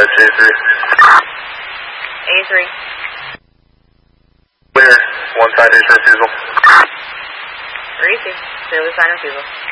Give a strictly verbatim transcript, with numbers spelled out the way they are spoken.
That's A three. A three. Clear. One side is refusal. Receive. Clearly sign refusal.